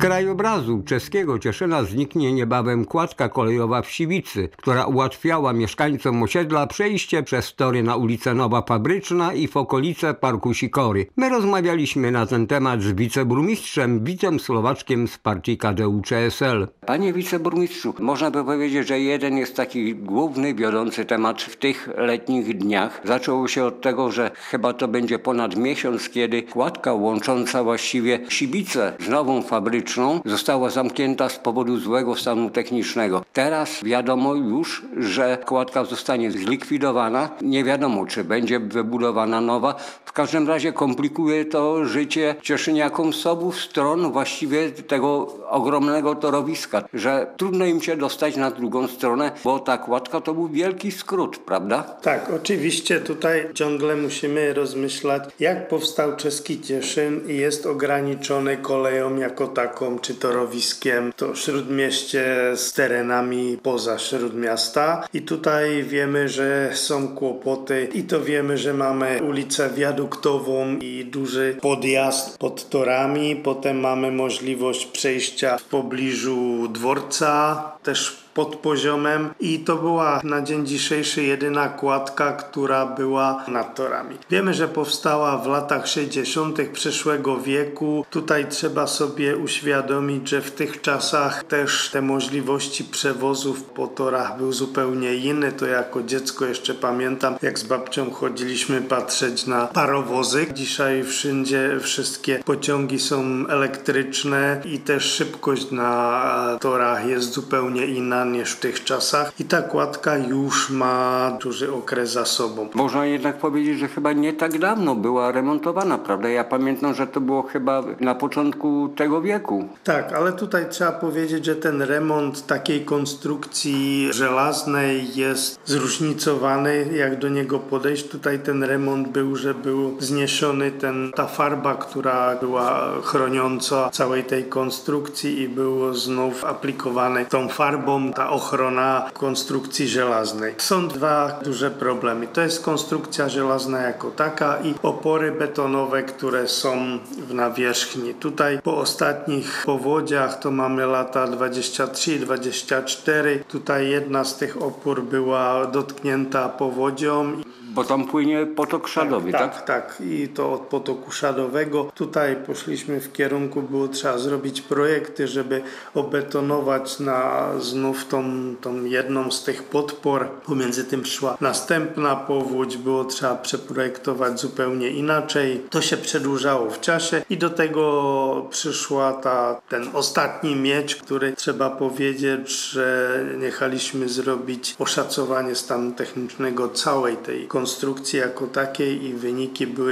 krajobrazu czeskiego Cieszyna zniknie niebawem kładka kolejowa w Siwicy, która ułatwiała mieszkańcom osiedla przejście przez tory na ulicę Nowa Fabryczna i w okolice Parku Sikory. My rozmawialiśmy na ten temat z wiceburmistrzem Witem Słowaczkiem z partii KDU-CSL. Panie wiceburmistrzu, można by powiedzieć, że jeden jest taki główny, wiodący temat w tych letnich dniach. Zaczęło się od tego, że chyba to będzie ponad miesiąc, kiedy kładka łącząca właściwie Siwice z Nową Fabryczną została zamknięta z powodu złego stanu technicznego. Teraz wiadomo już, że kładka zostanie zlikwidowana. Nie wiadomo, czy będzie wybudowana nowa. W każdym razie komplikuje to życie cieszyniakom z obu stron właściwie tego ogromnego torowiska, że trudno im się dostać na drugą stronę, bo ta kładka to był wielki skrót, prawda? Tak, oczywiście tutaj ciągle musimy rozmyślać, jak powstał czeski Cieszyn i jest ograniczony koleją jako taką, czy torowiskiem, to śródmieście z terenami poza śródmiasta. I tutaj wiemy, że są kłopoty i to wiemy, że mamy ulicę wiaduktową i duży podjazd pod torami. Potem mamy możliwość przejścia w pobliżu dworca, też pod poziomem i to była na dzień dzisiejszy jedyna kładka, która była nad torami. Wiemy, że powstała w latach 60. przeszłego wieku. Tutaj trzeba sobie uświadomić, że w tych czasach też te możliwości przewozów po torach były zupełnie inne. To jako dziecko jeszcze pamiętam, jak z babcią chodziliśmy patrzeć na parowozy. Dzisiaj wszędzie wszystkie pociągi są elektryczne i też szybkość na torach jest zupełnie inna niż w tych czasach i ta kładka już ma duży okres za sobą. Można jednak powiedzieć, że chyba nie tak dawno była remontowana, prawda? Ja pamiętam, że to było chyba na początku tego wieku. Tak, ale tutaj trzeba powiedzieć, że ten remont takiej konstrukcji żelaznej jest zróżnicowany, jak do niego podejść. Tutaj ten remont był, że był zniesiony ta farba, która była chroniąca całej tej konstrukcji i było znów aplikowane tą farbą ta ochrona konstrukcji żelaznej. Są dwa duże problemy. To jest konstrukcja żelazna jako taka i opory betonowe, które są w nawierzchni. Tutaj po ostatnich powodziach to mamy lata 23-24. Tutaj jedna z tych opór była dotknięta powodzią. Bo tam płynie potok Szadowy, tak? Tak. I to od potoku Szadowego. Tutaj poszliśmy w kierunku, było trzeba zrobić projekty, żeby obetonować znów tą jedną z tych podpor. Pomiędzy tym szła następna powódź, było trzeba przeprojektować zupełnie inaczej. To się przedłużało w czasie i do tego przyszła ten ostatni miedź, który trzeba powiedzieć, że jechaliśmy zrobić oszacowanie stanu technicznego całej tej konstrukcji jako takiej i wyniki były